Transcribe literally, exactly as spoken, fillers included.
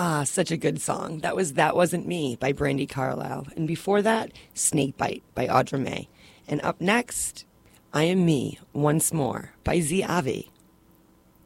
Ah, such a good song. That was That Wasn't Me by Brandi Carlile. And before that, Snakebite by Audra May. And up next, I Am Me Once More by Z Avi.